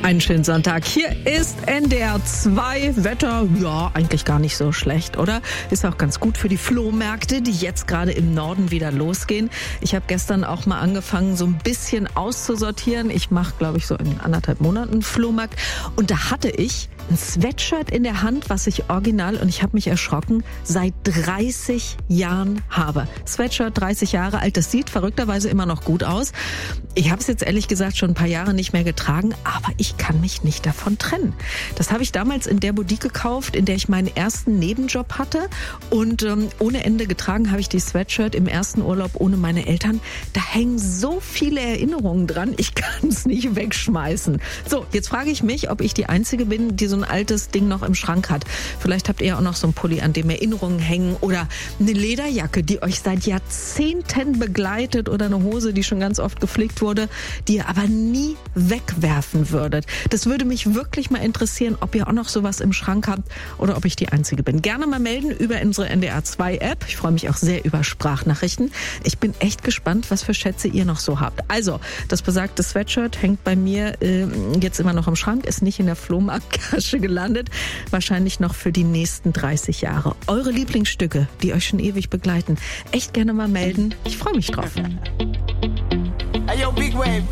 Einen schönen Sonntag. Hier ist NDR 2. Wetter, ja, eigentlich gar nicht so schlecht, oder? Ist auch ganz gut für die Flohmärkte, die jetzt gerade im Norden wieder losgehen. Ich habe gestern auch mal angefangen, so ein bisschen auszusortieren. Ich mache, glaube ich, so in 1,5 Monaten einen Flohmarkt. Und da hatte ich ein Sweatshirt in der Hand, was ich original, und ich habe mich erschrocken, seit 30 Jahren habe. Sweatshirt, 30 Jahre alt, das sieht verrückterweise immer noch gut aus. Ich habe es jetzt ehrlich gesagt schon ein paar Jahre nicht mehr getragen, aber ich kann mich nicht davon trennen. Das habe ich damals in der Boutique gekauft, in der ich meinen ersten Nebenjob hatte, und ohne Ende getragen habe ich die Sweatshirt im ersten Urlaub ohne meine Eltern. Da hängen so viele Erinnerungen dran, ich kann es nicht wegschmeißen. So, jetzt frage ich mich, ob ich die Einzige bin, die so ein altes Ding noch im Schrank hat. Vielleicht habt ihr auch noch so einen Pulli, an dem Erinnerungen hängen, oder eine Lederjacke, die euch seit Jahrzehnten begleitet, oder eine Hose, die schon ganz oft gepflegt wurde, die ihr aber nie wegwerfen würdet. Das würde mich wirklich mal interessieren, ob ihr auch noch sowas im Schrank habt oder ob ich die Einzige bin. Gerne mal melden über unsere NDR 2 App. Ich freue mich auch sehr über Sprachnachrichten. Ich bin echt gespannt, was für Schätze ihr noch so habt. Also, das besagte Sweatshirt hängt bei mir jetzt immer noch im Schrank, ist nicht in der Flohmarkttasche gelandet. Wahrscheinlich noch für die nächsten 30 Jahre. Eure Lieblingsstücke, die euch schon ewig begleiten, echt gerne mal melden. Ich freue mich drauf. Hey, yo, Big Wave.